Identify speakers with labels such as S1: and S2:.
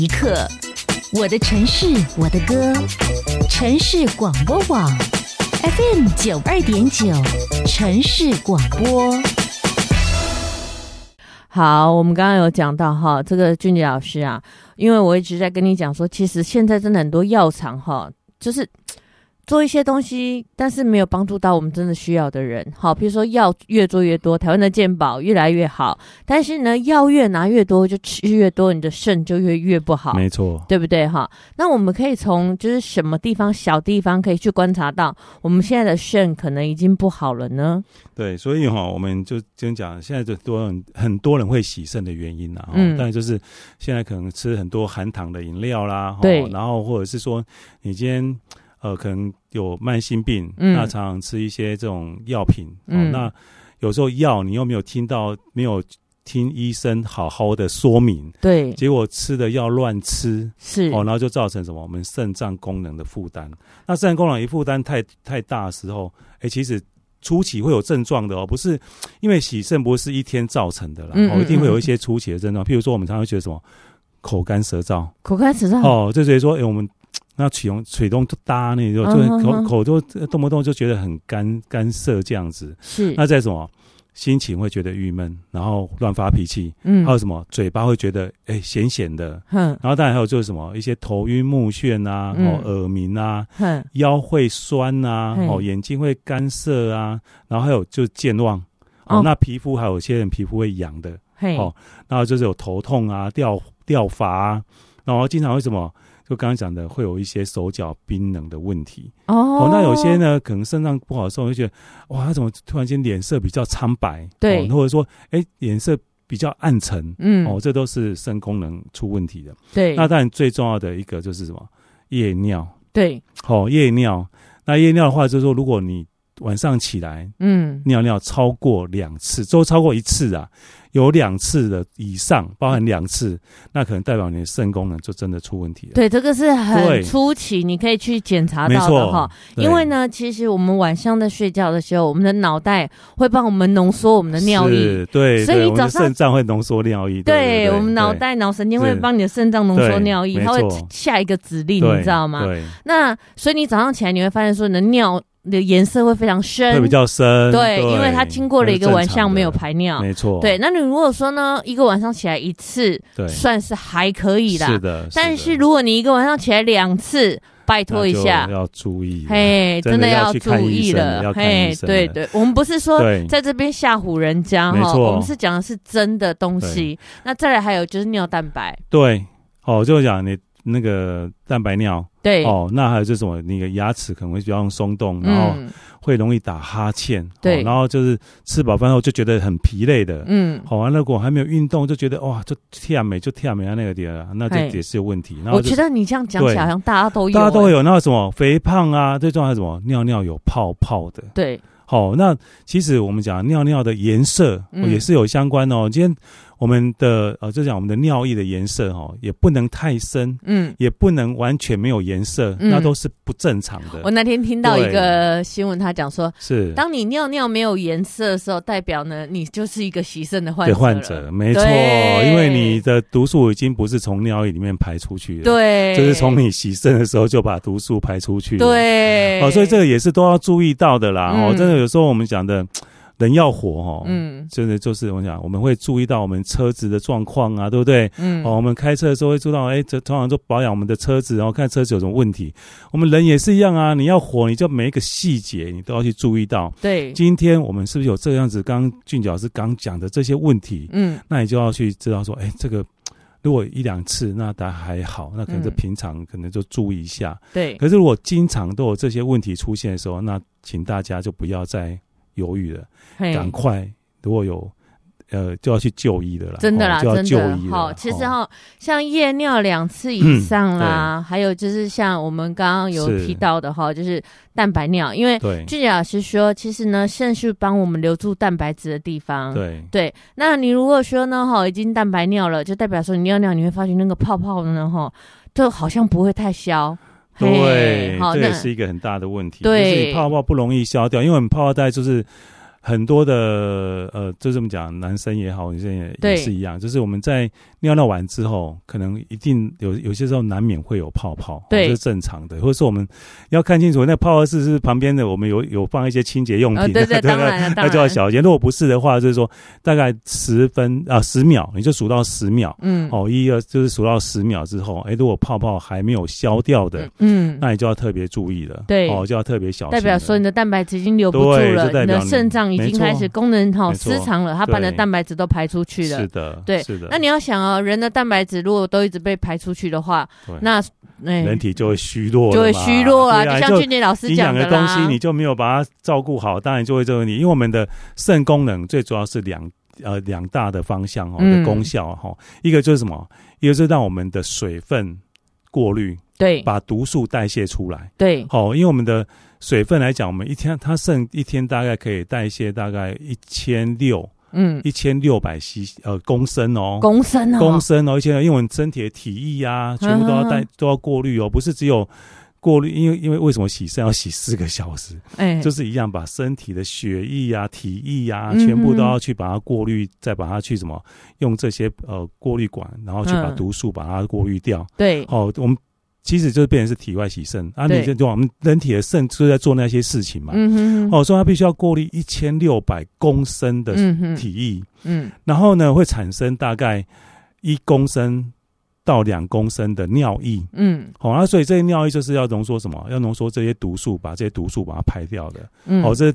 S1: 一刻，我的城市，我的歌，城市广播网 FM 92.9，城市广播。
S2: 好，我们刚刚有讲到哈，这个俊杰老师啊，因为我一直在跟你讲说，其实现在真的很多药厂哈，就是做一些东西，但是没有帮助到我们真的需要的人。好，比如说药越做越多，台湾的健保越来越好，但是呢，药越拿越多，就吃越多，你的肾就越不好。
S3: 没错，
S2: 对不对哈？那我们可以从就是什么地方小地方可以去观察到，我们现在的肾可能已经不好了呢？
S3: 对，所以我们就讲，现在很多人会洗肾的原因啦，当然就是现在可能吃很多含糖的饮料啦，
S2: 对，
S3: 然后或者是说你今天可能有慢性病，那常常吃一些这种药品，那有时候药你又没有听医生好好的说明，
S2: 对，
S3: 结果吃的药乱吃，
S2: 是
S3: 然后就造成什么？我们肾脏功能的负担。那肾脏功能一负担太大的时候，其实初期会有症状的不是因为洗肾不是一天造成的啦，一定会有一些初期的症状，譬如说我们常常会觉得什么口干舌燥，就觉得说我们那水动都搭那就口就动不动就觉得很干涩这样子，
S2: 是
S3: 那再什么心情会觉得郁闷，然后乱发脾气，还有什么嘴巴会觉得咸咸的，然后当然还有就是什么一些头晕目眩啊，耳鸣啊，腰会酸啊，眼睛会干涩啊，然后还有就是健忘，那皮肤还有些人皮肤会痒的，然后就是有头痛啊、掉发啊，然后经常会什么？就刚刚讲的，会有一些手脚冰冷的问题那有些呢，可能肾脏不好的时候，就觉得哇，他怎么突然间脸色比较苍白？
S2: 对，
S3: 或者说脸色比较暗沉，这都是肾功能出问题的。
S2: 对，
S3: 那当然最重要的一个就是什么夜尿。
S2: 对，
S3: 夜尿。那夜尿的话，就是说如果你晚上起来，尿尿超过2次，都超过1次啊。有2次的以上，包含2次，那可能代表你的肾功能就真的出问题了。
S2: 对，这个是很初期，你可以去检查到的哈。因为呢，其实我们晚上在睡觉的时候，我们的脑袋会帮我们浓缩我们的尿液，
S3: 对，
S2: 所以你早上
S3: 肾脏会浓缩尿液。
S2: 对，我们脑神经会帮你的肾脏浓缩尿液，它会下一个指令，你知道吗？
S3: 对。
S2: 那所以你早上起来，你会发现说你的尿的颜色会非常深，
S3: 会比较深，
S2: 对，因为它经过了一个晚上没有排尿，
S3: 没错。
S2: 对，那你如果说呢，一个晚上起来1次，对，算是还可以啦，
S3: 是的。
S2: 但是如果你一个晚上起来2次，拜托一下，
S3: 要注意，
S2: 真的要注意了，对，我们不是说在这边吓唬人家哈，我们是讲的是真的东西。那再来还有就是尿蛋白，
S3: 对，就讲你那个蛋白尿。
S2: 对
S3: 那还有就是什么？你的牙齿可能会比较松动，然后会容易打哈欠，
S2: 对，
S3: 然后就是吃饱饭后就觉得很疲累的，完了如果还没有运动，就觉得哇，就跳没啊那个点，那这也是有问题。
S2: 我觉得你这样讲起来，好像大家都
S3: 有，那什么肥胖啊，最重要是什么？尿尿有泡泡的，
S2: 对。
S3: 那其实我们讲尿尿的颜色也是有相关的今天我们的就讲我们的尿液的颜色也不能太深，也不能完全没有颜色，那都是不正常的。
S2: 我那天听到一个新闻，他讲说，
S3: 是
S2: 当你尿尿没有颜色的时候，代表呢你就是一个洗肾的患者，
S3: 没错，因为你的毒素已经不是从尿液里面排出去了，
S2: 对，
S3: 就是从你洗肾的时候就把毒素排出去了，
S2: 对，
S3: 所以这个也是都要注意到的啦。真的有时候我们讲的人要活真的就是我讲我们会注意到我们车子的状况啊，对不对？我们开车的时候会注意到通常都保养我们的车子，然后看车子有什么问题。我们人也是一样啊，你要活，你就每一个细节你都要去注意到。
S2: 对，
S3: 今天我们是不是有这样子？刚俊杰老师刚讲的这些问题，那你就要去知道说，这个如果1-2次，那当然还好，那可能就平常可能就注意一下。
S2: 对，
S3: 可是如果经常都有这些问题出现的时候，那请大家就不要再犹豫了，赶快如果有就要去就医的啦，
S2: 真的啦，
S3: 就要就医了。
S2: 其实像夜尿2次以上啦，还有就是像我们刚刚有提到的就是蛋白尿，因为俊杰老师说，其实呢，肾是帮我们留住蛋白质的地方。对，那你如果说呢，已经蛋白尿了，就代表说你尿尿你会发觉那个泡泡呢，就好像不会太消。
S3: 对，这也是一个很大的问题。
S2: 对，
S3: 就是你泡泡不容易消掉，因为我们泡泡袋就是很多的就这么讲，男生也好，女生也是一样，就是我们在尿完之后，可能一定有些时候难免会有泡泡，对，这是正常的。或者说我们要看清楚，那泡泡是旁边的，我们有放一些清洁用品，
S2: 对，当然
S3: 那就要小心。如果不是的话，就是说大概10秒，你就数到10秒，就是数到10秒之后，如果泡泡还没有消掉的，那你就要特别注意了，对，就要特别小心，
S2: 代表说你的蛋白质已经留不住了，你的肾脏已经开始功能失常了，它把你的蛋白质都排出去了，
S3: 是的，
S2: 对，
S3: 是的。
S2: 那你要想人的蛋白质如果都一直被排出去的话，那
S3: 人体就会虚弱，
S2: 就像俊杰老师讲的啦，
S3: 营养的东西你就没有把它照顾好，当然就会这个问题。因为我们的肾功能最主要是两大的方向的功效一个就是什么？一个是让我们的水分过滤，对，把毒素代谢出来，对，因为我们的水分来讲，我们肾一天大概可以代谢大概1600公升因为我们身体的体液啊，全部都要过滤不是只有过滤，因为为什么洗肾要洗4个小时？就是一样，把身体的血液啊、体液啊，全部都要去把它过滤，再把它去用这些过滤管，然后去把毒素把它过滤掉。对，我们其实就变成是体外洗肾啊，你就我们人体的肾就是在做那些事情嘛。所以它必须要过滤1600公升的体液，然后呢会产生大概1公升到2公升的尿液，所以这些尿液就是要浓缩什么？要浓缩这些毒素，把这些毒素把它排掉的。这是